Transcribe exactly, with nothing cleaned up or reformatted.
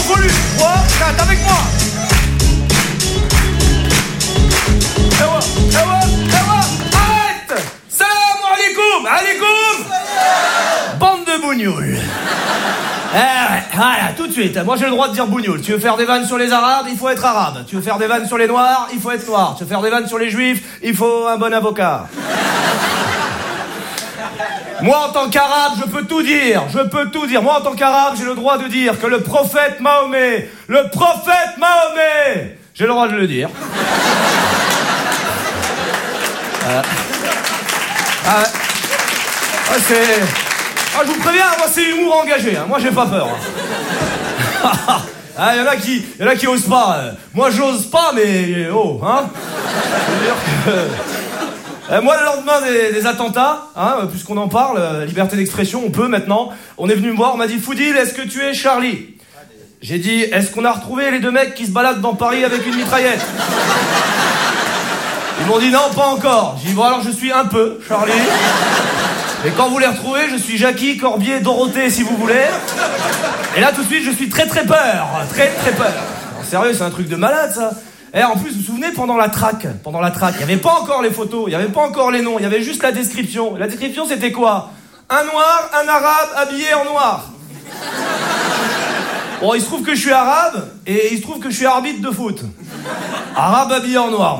volume, trois, quatre, avec moi. Ewa, ewa, ewa, arrête. Salam alaikum, alaikum. Bande de bougnoules. Eh ouais, voilà, tout de suite. Moi j'ai le droit de dire bougnoul. Tu veux faire des vannes sur les arabes, il faut être arabe. Tu veux faire des vannes sur les noirs, il faut être noir. Tu veux faire des vannes sur les juifs, il faut un bon avocat. Moi en tant qu'arabe, je peux tout dire. Je peux tout dire. Moi en tant qu'arabe, j'ai le droit de dire que le prophète Mahomet, le prophète Mahomet, j'ai le droit de le dire. Euh... Ah, ah, c'est... Ah, je vous préviens, moi c'est humour engagé, hein. Moi j'ai pas peur. Hein. Ah, y en a qui, y en a qui osent pas. Euh. Moi j'ose pas, mais oh, hein. Je veux dire que... euh, moi le lendemain des, des attentats, hein, puisqu'on en parle, euh, liberté d'expression, on peut maintenant. On est venu me voir, on m'a dit Foudil, est-ce que tu es Charlie? J'ai dit, est-ce qu'on a retrouvé les deux mecs qui se baladent dans Paris avec une mitraillette? Ils m'ont dit non, pas encore. J'ai dit bon alors je suis un peu Charlie. Et quand vous les retrouvez, je suis Jackie, Corbier, Dorothée, si vous voulez. Et là, tout de suite, je suis très très peur. Très très peur. Alors, sérieux, c'est un truc de malade, ça. Et en plus, vous vous souvenez, pendant la traque, pendant la traque, il n'y avait pas encore les photos, il n'y avait pas encore les noms, il y avait juste la description. La description, c'était quoi? Un noir, un arabe, habillé en noir. Bon, il se trouve que je suis arabe, et il se trouve que je suis arbitre de foot. Arabe habillé en noir.